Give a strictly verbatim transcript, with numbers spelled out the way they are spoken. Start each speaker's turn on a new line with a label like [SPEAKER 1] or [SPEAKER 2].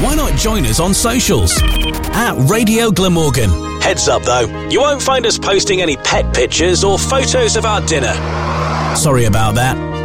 [SPEAKER 1] why not join us on socials at Radio Glamorgan. Heads up though, you won't find us posting any pet pictures or photos of our dinner. Sorry about that.